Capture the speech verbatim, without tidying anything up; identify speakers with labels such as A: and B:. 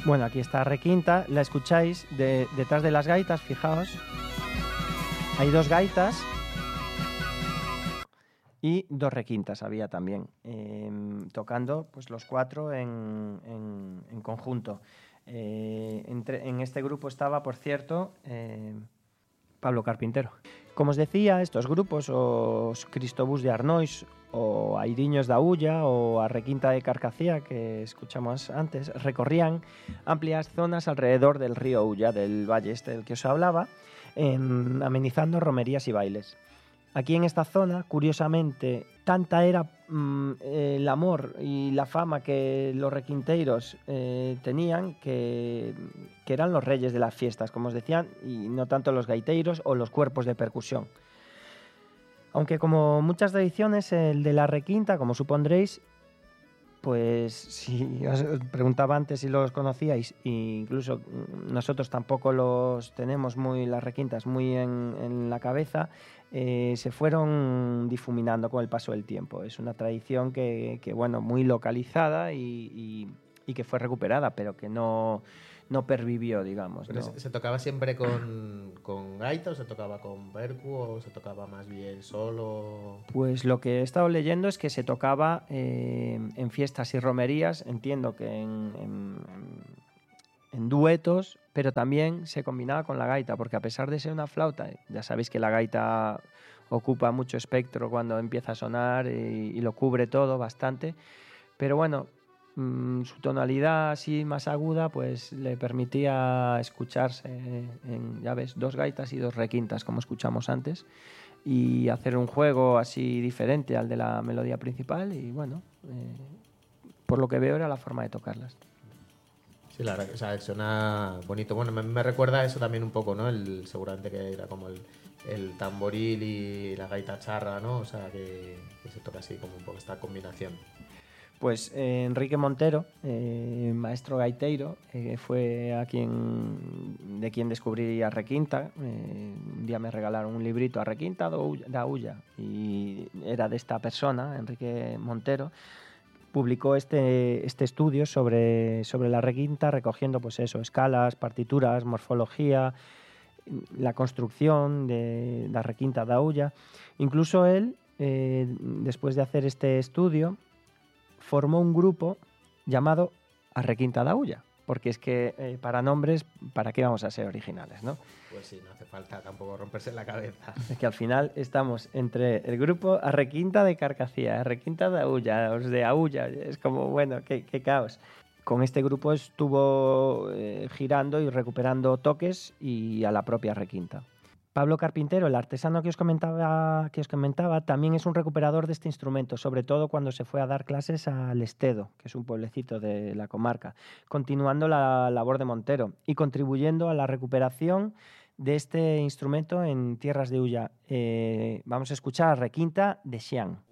A: Bueno, aquí está requinta, la escucháis de, detrás de las gaitas, fijaos. Hay dos gaitas y dos requintas había también, eh, tocando pues los cuatro en, en, en conjunto. Eh, entre, en este grupo estaba, por cierto, eh, Pablo Carpintero. Como os decía, estos grupos, os Cristobús de Arnois, o Airiños da Ulla, o a Requinta de Carcacía, que escuchamos antes, recorrían amplias zonas alrededor del río Ulla, del valle este del que os hablaba, en, amenizando romerías y bailes. Aquí en esta zona, curiosamente, tanta era mmm, el amor y la fama que los requinteiros eh, tenían que, que eran los reyes de las fiestas, como os decían, y no tanto los gaiteiros o los cuerpos de percusión. Aunque como muchas tradiciones, el de la requinta, como supondréis, pues si os preguntaba antes si los conocíais, e incluso nosotros tampoco los tenemos muy, las requintas muy en, en la cabeza, eh, se fueron difuminando con el paso del tiempo. Es una tradición que, que bueno, muy localizada y, y, y que fue recuperada, pero que no, no pervivió, digamos.
B: ¿no?
A: ¿Se,
B: ¿Se tocaba siempre con, con gaita o se tocaba con percu o se tocaba más bien solo?
A: Pues lo que he estado leyendo es que se tocaba eh, en fiestas y romerías, entiendo que en, en, en duetos, pero también se combinaba con la gaita, porque a pesar de ser una flauta, ya sabéis que la gaita ocupa mucho espectro cuando empieza a sonar y, y lo cubre todo bastante, pero bueno, mmm, su tonalidad así más aguda pues le permitía escucharse en, ya ves, dos gaitas y dos requintas como escuchamos antes, y hacer un juego así diferente al de la melodía principal y bueno, eh, por lo que veo era la forma de tocarlas.
B: Sí, la verdad, o sea, suena bonito. Bueno, me, me recuerda a eso también un poco, ¿no? El, seguramente que era como el, el tamboril y la gaita charra, ¿no? O sea, que, que se toca así como un poco esta combinación.
A: Pues eh, Enrique Montero, eh, maestro gaiteiro, eh, fue a quien, de quien descubrí a requinta. Eh, un día me regalaron un librito a requinta da Ulla y era de esta persona, Enrique Montero. Publicó este, este estudio sobre, sobre la requinta, recogiendo pues eso, escalas, partituras, morfología, la construcción de la requinta da Ulla. Incluso él, eh, después de hacer este estudio, formó un grupo llamado A Requinta da Ulla, porque es que eh, para nombres, ¿para qué vamos a ser originales, no?
B: Pues sí, no hace falta tampoco romperse la cabeza.
A: Es que al final estamos entre el grupo A Requinta de Carcacía, A Requinta da Ulla, los de Aulla, es como, bueno, qué, qué caos. Con este grupo estuvo eh, girando y recuperando toques y a la propia requinta. Pablo Carpintero, el artesano que os comentaba, que os comentaba, también es un recuperador de este instrumento, sobre todo cuando se fue a dar clases a Lestedo, que es un pueblecito de la comarca, continuando la labor de Montero y contribuyendo a la recuperación de este instrumento en tierras de Ulla. Eh, vamos a escuchar a Requinta de Xián.